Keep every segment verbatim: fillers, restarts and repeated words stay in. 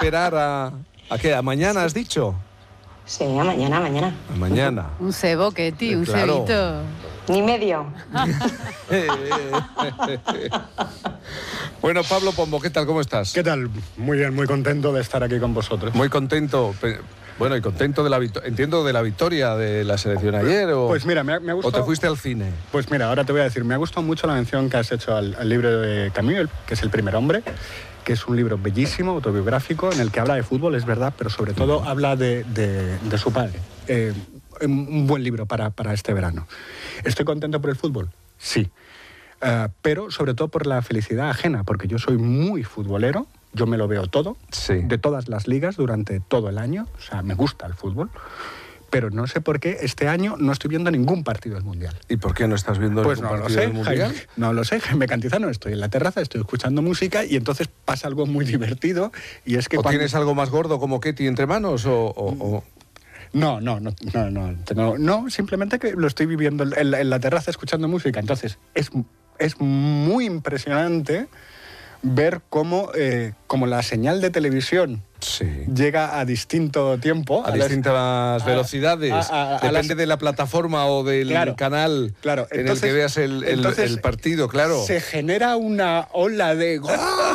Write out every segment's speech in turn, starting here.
esperar a... ¿A qué? ¿A mañana has dicho? Sí, a mañana, a mañana. A mañana. Un cebo, Ketty, un Claro. cebito. Ni medio. Bueno, Pablo Pombo, ¿qué tal? ¿Cómo estás? ¿Qué tal? Muy bien, muy contento de estar aquí con vosotros. Muy contento. Pe- Bueno, y contento de la victoria. Entiendo de la victoria de la selección ayer. O, Pues mira, me ha, me ha ¿O gustado... te fuiste al cine? Pues mira, ahora te voy a decir, me ha gustado mucho la mención que has hecho al, al libro de Camus, el- que es El primer hombre, que es un libro bellísimo, autobiográfico, en el que habla de fútbol, es verdad, pero sobre todo habla de, de- de su padre. Eh, un buen libro para, para este verano. ¿Estoy contento por el fútbol? Sí. Eh, pero sobre todo por la felicidad ajena, porque yo soy muy futbolero, yo me lo veo todo, Sí. de todas las ligas durante todo el año, o sea, me gusta el fútbol, pero no sé por qué este año no estoy viendo ningún partido del Mundial. ¿Y por qué no estás viendo Pues el no lo partido sé, del Mundial? Jaime, no lo sé, Jaime Cantizano, estoy en la terraza, estoy escuchando música y entonces pasa algo muy divertido y es que ¿O cuando... tienes algo más gordo como Ketty entre manos? O, o- o- No, no, no, no, no, no, no, simplemente que lo estoy viviendo en, la- en la terraza escuchando música. Entonces, es, es muy impresionante ver cómo, eh, cómo la señal de televisión Sí. llega a distinto tiempo. A las- distintas a- velocidades. a- a- a Depende las- de la plataforma o del Claro, canal claro. en Entonces- el que veas el, el- entonces el partido, claro. Se genera una ola de... ¡gol!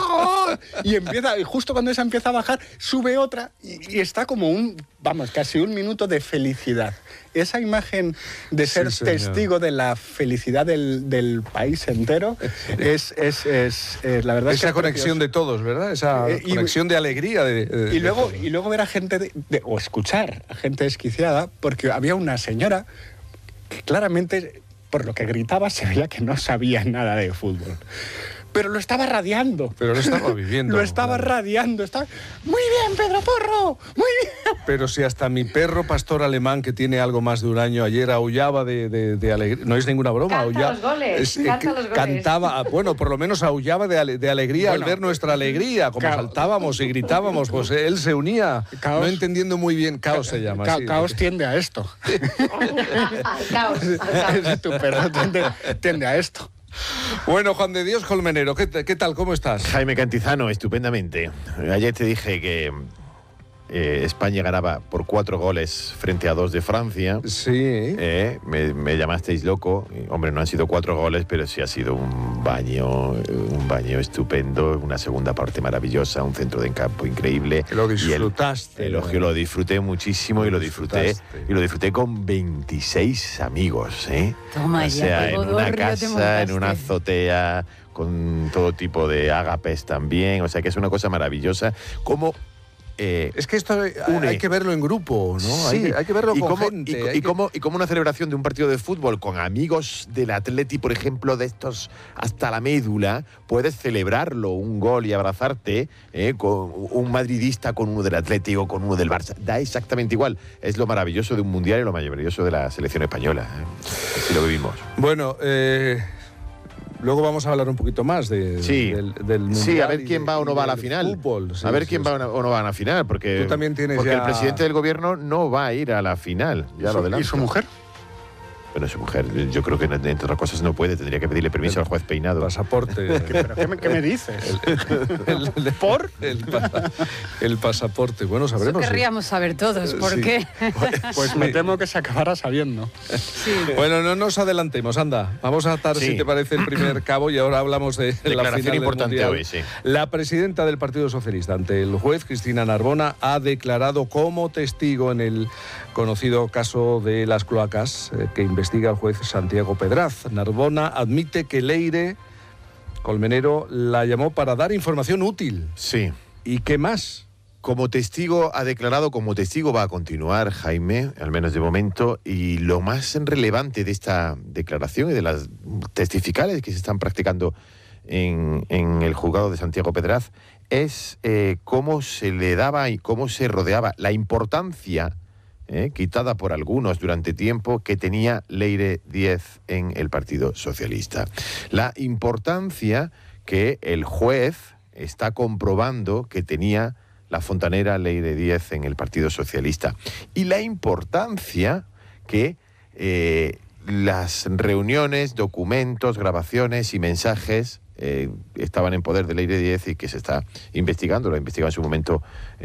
Y empieza, y justo cuando esa empieza a bajar, sube otra y, y está como un, vamos, casi un minuto de felicidad. Esa imagen de ser Sí, señor. testigo de la felicidad del, del país entero es, es, es, es- la verdad es que Esa es conexión de precioso. todos, ¿verdad? Esa Eh, y- conexión de alegría. De, de- Y de luego, todo. y luego ver a gente, de- de- o escuchar a gente desquiciada, porque había una señora que claramente, por lo que gritaba, se veía que no sabía nada de fútbol. Pero lo estaba radiando. Pero lo estaba viviendo. Lo estaba claro. radiando. Estaba... Muy bien, Pedro Porro, muy bien. Pero si hasta mi perro pastor alemán, que tiene algo más de un año, ayer aullaba de, de, de alegría. No es ninguna broma. Canta aulla- los goles, es, eh, canta que los goles. Cantaba, bueno, por lo menos aullaba de, ale- de alegría Bueno, al ver nuestra alegría. Como ca- saltábamos y gritábamos, pues él se unía. Caos. No entendiendo muy bien. Caos se llama. Ca- sí. Caos tiende a esto. Al caos, al caos. Tu perro tiende, tiende a esto. Bueno, Juan de Dios Colmenero, ¿qué, te- qué tal? ¿Cómo estás? Jaime Cantizano, estupendamente. Ayer te dije que eh, España ganaba por cuatro goles frente a dos de Francia. Sí. Eh, me, me llamasteis loco. Y, hombre, no han sido cuatro goles, pero sí ha sido un baño, eh, un baño estupendo, una segunda parte maravillosa, un centro de campo increíble. Que lo Y el- disfrutaste. el elogio lo disfruté muchísimo Lo y lo disfruté disfrutaste. y lo disfruté con veintiséis amigos, ¿eh? Toma o ya, sea, qué en una bodorrio te casa, en montaste. una azotea, con todo tipo de ágapes también, o sea que es una cosa maravillosa. Como eh, Es que esto hay, Une. hay que verlo en grupo, ¿no? Sí, Hay, que, hay que verlo y con como, gente. y, hay y que- como, y como una celebración de un partido de fútbol con amigos del Atleti, por ejemplo, de estos hasta la médula, puedes celebrarlo, un gol y abrazarte, ¿eh? Con un madridista con uno del Atleti o con uno del Barça. Da exactamente igual. Es lo maravilloso de un mundial y lo maravilloso de la selección española. ¿eh? Así lo vivimos. Bueno, eh, luego vamos a hablar un poquito más de, Sí. del, del mundial. Sí, a ver y quién de- va o y no va a la del final. fútbol. Sí, a ver sí, quién sí. va o no va a la final, porque, Tú también tienes porque ya- el presidente del gobierno no va a ir a la final. Ya ¿Y lo su- adelanto. ¿Y su mujer? Bueno, su mujer, yo creo que entre otras cosas no puede, tendría que pedirle permiso al juez Peinado. Pasaporte. ¿Pero qué me, qué me dices? el, el- ¿Por? El, pasa- el pasaporte. Bueno, Eso sabremos. sí. querríamos saber todos, ¿por Sí. qué? Pues me temo que se acabará sabiendo. Sí. Bueno, no nos adelantemos, anda. Vamos a atar, Sí. si te parece, el primer cabo y ahora hablamos de la Declaración final del importante Mundial. hoy, sí. La presidenta del Partido Socialista ante el juez, Cristina Narbona, ha declarado como testigo en el conocido caso de las cloacas eh, que investiga el juez Santiago Pedraz. Narbona admite que Leire Colmenero la llamó para dar información útil. Sí. ¿Y qué más? Como testigo, ha declarado, como testigo va a continuar, Jaime, al menos de momento, y lo más relevante de esta declaración y de las testificales que se están practicando en, en el juzgado de Santiago Pedraz es eh, cómo se le daba y cómo se rodeaba la importancia eh, quitada por algunos durante tiempo que tenía Leire Díez en el Partido Socialista. La importancia que el juez está comprobando que tenía la fontanera Leire Díez en el Partido Socialista. Y la importancia que eh, las reuniones, documentos, grabaciones y mensajes eh, estaban en poder de Leire Díez y que se está investigando, lo ha investigado en su momento